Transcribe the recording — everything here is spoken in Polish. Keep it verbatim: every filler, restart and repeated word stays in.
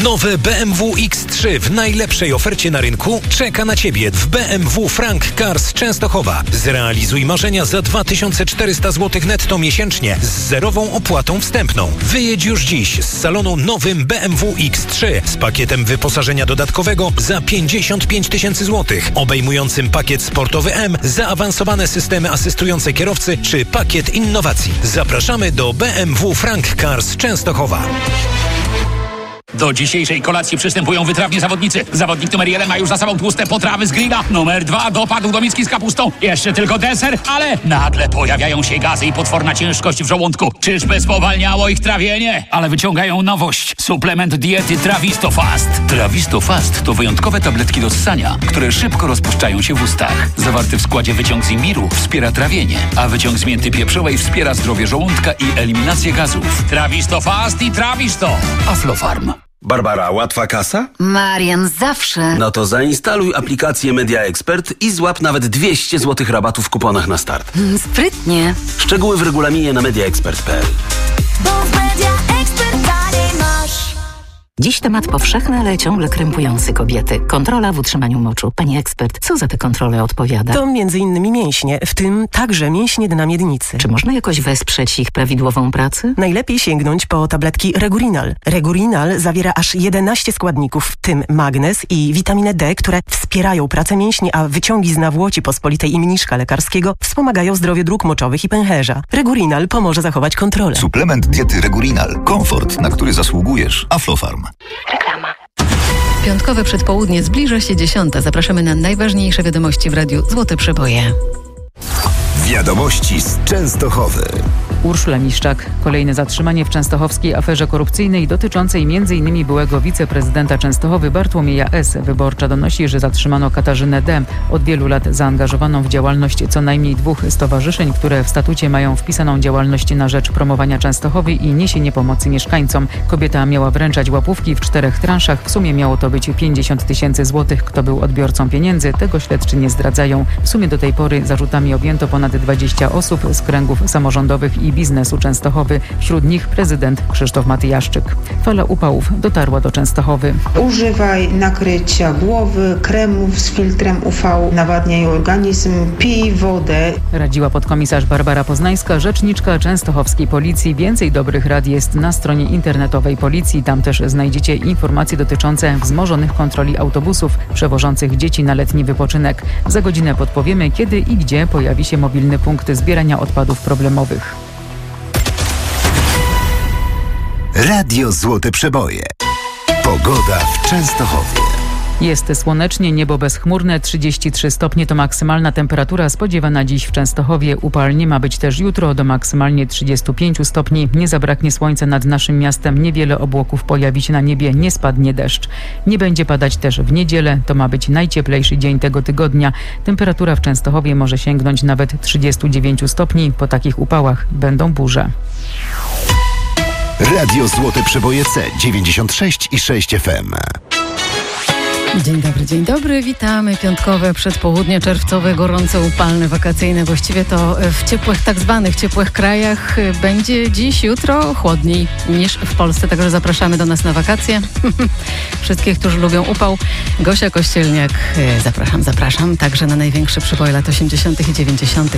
Nowe B M W X trzy w najlepszej ofercie na rynku czeka na Ciebie w B M W Frank Cars Częstochowa. Zrealizuj marzenia za dwa tysiące czterysta złotych netto miesięcznie z zerową opłatą wstępną. Wyjedź już dziś z salonu nowym B M W X trzy z pakietem wyposażenia dodatkowego za pięćdziesiąt pięć tysięcy złotych, obejmującym pakiet sportowy M, zaawansowane systemy asystujące kierowcy czy pakiet innowacji. Zapraszamy do B M W Frank Cars Częstochowa. Do dzisiejszej kolacji przystępują wytrawni zawodnicy. Zawodnik numer jeden ma już za sobą tłuste potrawy z grilla. Numer dwa dopadł do miski z kapustą. Jeszcze tylko deser, ale nagle pojawiają się gazy i potworna ciężkość w żołądku. Czyżby spowalniało ich trawienie? Ale wyciągają nowość. Suplement diety Trawisto Fast. Trawisto Fast to wyjątkowe tabletki do ssania, które szybko rozpuszczają się w ustach. Zawarty w składzie wyciąg z imbiru wspiera trawienie, a wyciąg z mięty pieprzowej wspiera zdrowie żołądka i eliminację gazów. Trawisto Fast i Trawisto. Aflofarm. Barbara, łatwa kasa? Marian, zawsze. No to zainstaluj aplikację Media Expert i złap nawet dwieście złotych rabatu w kuponach na start. Mm, sprytnie. Szczegóły w regulaminie na mediaexpert kropka p l. Bo w Media Expert taniej masz. Dziś temat powszechny, ale ciągle krępujący kobiety. Kontrola w utrzymaniu moczu. Pani ekspert, co za te kontrole odpowiada? To między innymi mięśnie, w tym także mięśnie dna miednicy. Czy można jakoś wesprzeć ich prawidłową pracę? Najlepiej sięgnąć po tabletki Regurinal. Regurinal zawiera aż jedenaście składników, w tym magnez i witaminę D, które wspierają pracę mięśni, a wyciągi z nawłoci pospolitej i mniszka lekarskiego wspomagają zdrowie dróg moczowych i pęcherza. Regurinal pomoże zachować kontrolę. Suplement diety Regurinal. Komfort, na który zasługujesz. Aflofarm. Reklama. Piątkowe przedpołudnie, zbliża się dziesiąta. Zapraszamy na najważniejsze wiadomości w radiu Złote Przeboje. Wiadomości z Częstochowy. Urszula Miszczak. Kolejne zatrzymanie w częstochowskiej aferze korupcyjnej dotyczącej m in byłego wiceprezydenta Częstochowy Bartłomieja S. Wyborcza donosi, że zatrzymano Katarzynę D. Od wielu lat zaangażowaną w działalność co najmniej dwóch stowarzyszeń, które w statucie mają wpisaną działalność na rzecz promowania Częstochowy i niesienie pomocy mieszkańcom. Kobieta miała wręczać łapówki w czterech transzach. W sumie miało to być pięćdziesiąt tysięcy złotych. Kto był odbiorcą pieniędzy, tego śledczy nie zdradzają. W sumie do tej pory zarzutami objęto ponad dwadzieścia osób z kręgów samorządowych i biznesu Częstochowy. Wśród nich prezydent Krzysztof Matyjaszczyk. Fala upałów dotarła do Częstochowy. Używaj nakrycia głowy, kremów z filtrem U V, nawadniaj organizm, pij wodę. Radziła podkomisarz Barbara Poznańska, rzeczniczka częstochowskiej policji. Więcej dobrych rad jest na stronie internetowej policji. Tam też znajdziecie informacje dotyczące wzmożonych kontroli autobusów przewożących dzieci na letni wypoczynek. Za godzinę podpowiemy, kiedy i gdzie pojawi się mobilny punkt zbierania odpadów problemowych. Radio Złote Przeboje. Pogoda w Częstochowie. Jest słonecznie, niebo bezchmurne, trzydzieści trzy stopnie to maksymalna temperatura spodziewana dziś w Częstochowie. Upalnie ma być też jutro do maksymalnie trzydziestu pięciu stopni. Nie zabraknie słońca nad naszym miastem, niewiele obłoków pojawi się na niebie, nie spadnie deszcz. Nie będzie padać też w niedzielę, to ma być najcieplejszy dzień tego tygodnia. Temperatura w Częstochowie może sięgnąć nawet trzydziestu dziewięciu stopni. Po takich upałach będą burze. Radio Złote Przeboje C dziewięćdziesiąt sześć i sześć F M. Dzień dobry, dzień dobry. Witamy. Piątkowe przedpołudnie czerwcowe, gorące, upalne, wakacyjne. Właściwie to w ciepłych, tak zwanych ciepłych krajach będzie dziś, jutro chłodniej niż w Polsce. Także zapraszamy do nas na wakacje. Wszystkich, którzy lubią upał. Gosia Kościelniak. Zapraszam, zapraszam. Także na największe przeboje lat osiemdziesiątych i dziewięćdziesiątych.